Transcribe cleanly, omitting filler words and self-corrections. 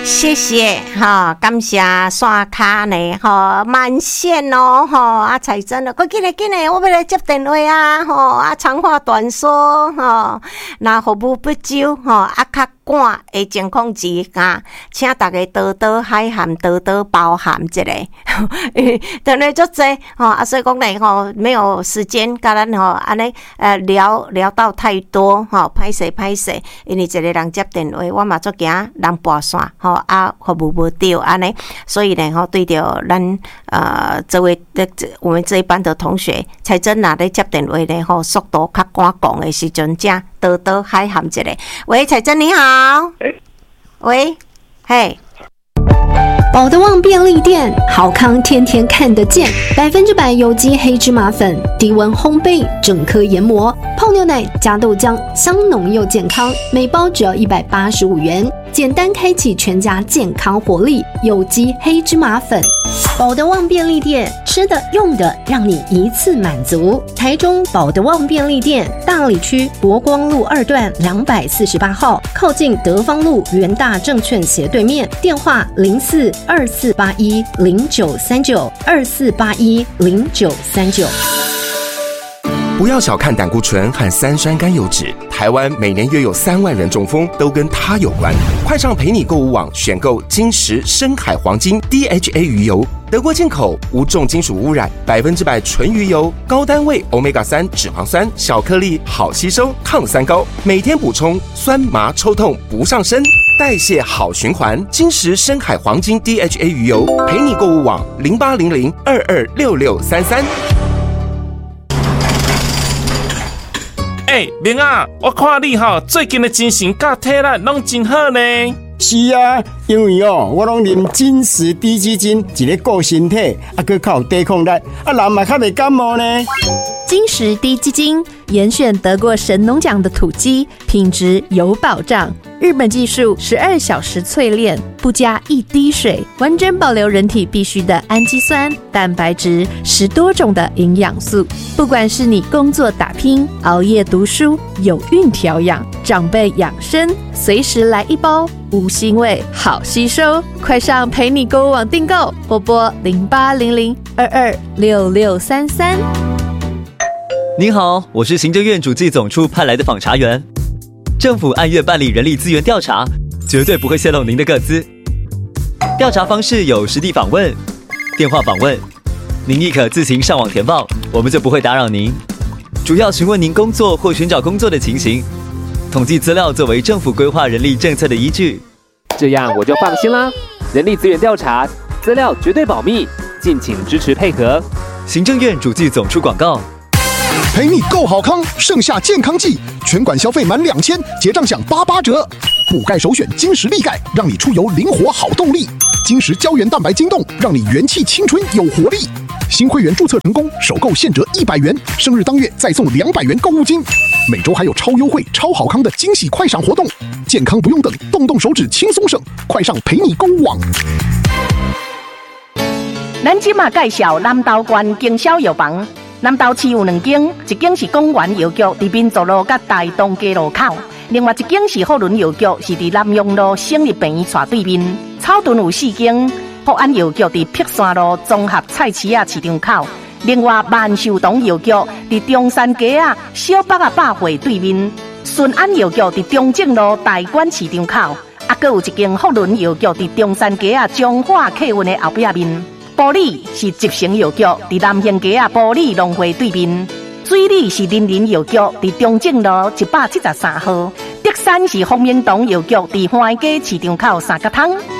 谢谢哈，感谢刷卡呢哈，满线哦哈，彩珍了，快进来，我要来接电话啊哈，长话短说哈，那服务不周哈，较赶的情况之下，请大家多多海涵，多多包涵一下。等下足济吼，所以讲呢吼，没有时间甲咱吼安尼聊到太多吼，歹势，因为一个人接电话，我嘛足惊人拨线吼服务无到安尼，所以呢吼对着咱这位我们这一班的同学，才真拿咧接电话呢吼，速度较赶讲的时阵，正多多海涵一下。喂，彩珍你好。喂，嘿。 宝德旺便利店，好康天天看得见，100%有机黑芝麻粉，低温烘焙，整颗研磨，泡牛奶加豆浆，香浓又健康，每包只要185元，简单开启全家健康活力，有机黑芝麻粉。宝德旺便利店，吃的用的让你一次满足。台中宝德旺便利店，大里区国光路2段248号，靠近德芳路元大证券斜对面，电话042481093924810939。 不要小看胆固醇和三酸甘油酯，台湾每年约有3万人中风，都跟它有关。快上陪你购物网选购金石深海黄金 DHA 鱼油，德国进口，无重金属污染，100%纯鱼油，高单位 Omega-3 脂肪酸，小颗粒，好吸收，抗三高，每天补充，酸麻抽痛不上身，代谢好循环。金石深海黄金 DHA 鱼油，陪你购物网0800226633。 明啊，我看你最近的精神甲体力拢真好呢。 是啊，因为我拢啉金石低基金，一个顾身体，佮较有抵抗力，人嘛较袂感冒呢。 金石低基金严选得过神农奖的土鸡，品质有保障。日本技术12小时淬炼，不加一滴水，完整保留人体必需的氨基酸、蛋白质，10多种的营养素。不管是你工作打拼、熬夜读书、有孕调养、长辈养生，随时来一包，无腥味，好吸收。快上陪你购物网订购，或拨0800226633。 您好，我是行政院主计总处派来的访查员。政府按月办理人力资源调查，绝对不会泄露您的个资。调查方式有实地访问、电话访问，您亦可自行上网填报，我们就不会打扰您。主要询问您工作或寻找工作的情形，统计资料作为政府规划人力政策的依据。 这样我就放心啦。人力资源调查资料绝对保密，敬请支持配合。 行政院主计总处广告。 陪你购好康，盛夏健康季，全馆消费满2000，结账享88折。补钙首选金石力钙，让你出游灵活好动力。金石胶原蛋白晶冻，让你元气青春有活力。新会员注册成功，首购现折100元，生日当月再送200元购物金。每周还有超优惠、超好康的惊喜快闪活动，健康不用等，动动手指轻松省，快上陪你购物网。 咱即马介绍南投县经销药房。南投市有2间，一间是公园药局，伫民族路甲大东街路口；另外一间是福伦药局，是伫南阳路省立病院斜对面。草屯有4间，福安药局伫碧山路综合菜市仔市场口；另外万寿堂药局伫中山街小北百货对面。顺安药局伫中正路大馆市场口，还有一间福伦药局伫中山街中华客运的后壁面。埔里是集成药局，伫南县街埔里农会对面；水里是林林药局，伫中正路173号；德山是丰明堂药局，伫花街市场口3角汤。